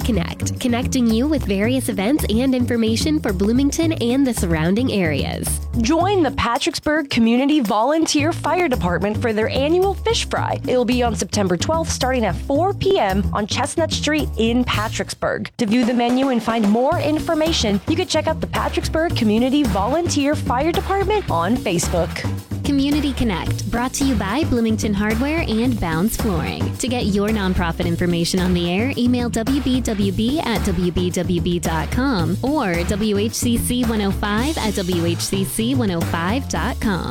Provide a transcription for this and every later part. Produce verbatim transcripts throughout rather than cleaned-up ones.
Connect, connecting you with various events and information for Bloomington and the surrounding areas. Join the Patricksburg Community Volunteer Fire Department for their annual fish fry. It will be on September twelfth starting at four p.m. on Chestnut Street in Patricksburg. To view the menu and find more information, you can check out the Patricksburg Community Volunteer Fire Department on Facebook. Community Connect, brought to you by Bloomington Hardware and Bounds Flooring. To get your nonprofit information on the air, email w b w b at w b w b dot com or w h c c one oh five at w h c c one oh five dot com.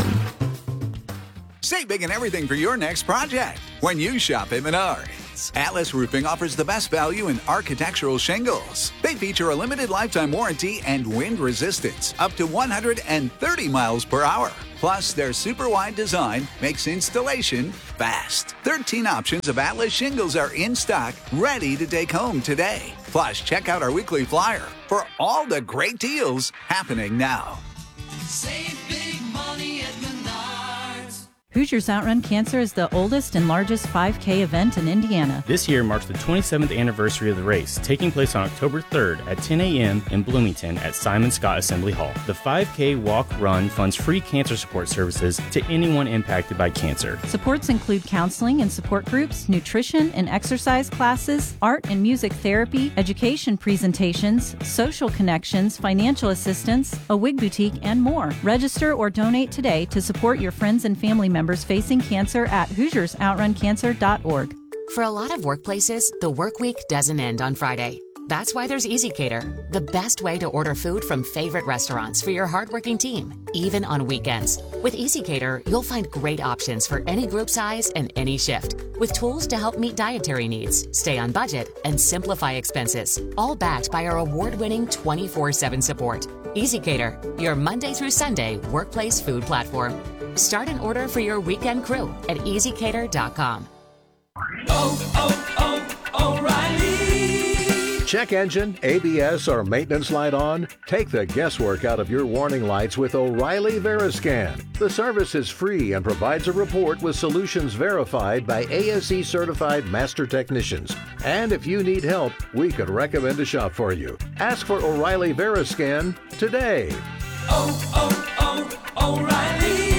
Save big and everything for your next project when you shop at Menards. Atlas Roofing offers the best value in architectural shingles. They feature a limited lifetime warranty and wind resistance up to one hundred thirty miles per hour. Plus, their super wide design makes installation fast. thirteen options of Atlas shingles are in stock, ready to take home today. Plus, check out our weekly flyer for all the great deals happening now. Save big money at Menards. Hoosiers Outrun Cancer is the oldest and largest five K event in Indiana. This year marks the twenty-seventh anniversary of the race, taking place on October third at ten a.m. in Bloomington at Simon Scott Assembly Hall. The five K walk-run funds free cancer support services to anyone impacted by cancer. Supports include counseling and support groups, nutrition and exercise classes, art and music therapy, education presentations, social connections, financial assistance, a wig boutique, and more. Register or donate today to support your friends and family members facing cancer at hoosiers outrun cancer dot org. For a lot of workplaces, the work week doesn't end on Friday. That's why there's EasyCater, the best way to order food from favorite restaurants for your hardworking team, even on weekends. With EasyCater, you'll find great options for any group size and any shift, with tools to help meet dietary needs, stay on budget, and simplify expenses, all backed by our award-winning twenty-four seven support. EasyCater, your Monday through Sunday workplace food platform. Start an order for your weekend crew at easy cater dot com. Oh, oh, oh, O'Reilly. Check engine, A B S, or maintenance light on? Take the guesswork out of your warning lights with O'Reilly Veriscan. The service is free and provides a report with solutions verified by A S E certified master technicians. And if you need help, we could recommend a shop for you. Ask for O'Reilly Veriscan today. Oh, oh, oh, O'Reilly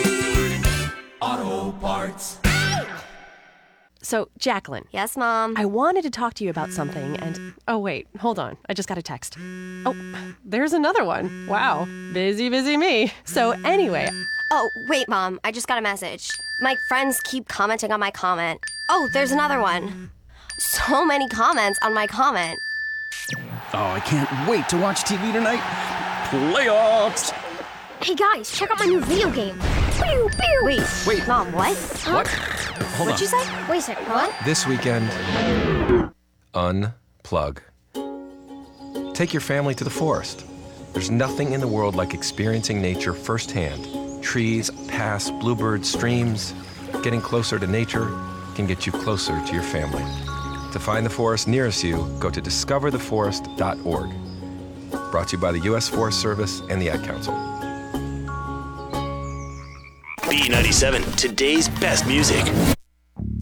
Auto Parts. So, Jacqueline. Yes, Mom? I wanted to talk to you about something, and... Oh, wait. Hold on. I just got a text. Oh, there's another one. Wow. Busy, busy me. So, anyway... Oh, wait, Mom. I just got a message. My friends keep commenting on my comment. Oh, there's another one. So many comments on my comment. Oh, I can't wait to watch T V tonight. Playoffs! Hey, guys, check out my new video game. Pew, pew. Wait. Wait. Mom, what? Huh? What? Hold What'd on. you say? Wait a second. What? This weekend, unplug. Take your family to the forest. There's nothing in the world like experiencing nature firsthand. Trees, paths, bluebirds, streams. Getting closer to nature can get you closer to your family. To find the forest nearest you, go to discover the forest dot org. Brought to you by the U S Forest Service and the Ad Council. B ninety-seven, today's best music.